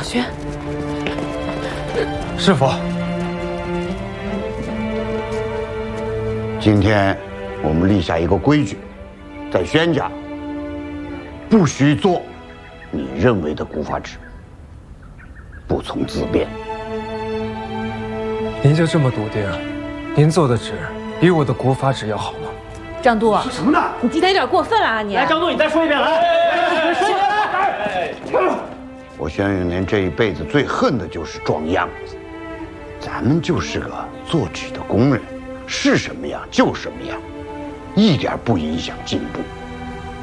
轩， 师傅， 今天我们立下一个规矩，在轩家不许做你认为的古法旨，不从自辩。 您就这么笃定？您做的旨比我的古法旨要好吗？ 张都， 说什么呢？ 你今天有点过分了啊！你来，张都，你再说一遍来。 我轩永年这一辈子最恨的就是装样子。咱们就是个做纸的工人，是什么样就什么样，一点不影响进步。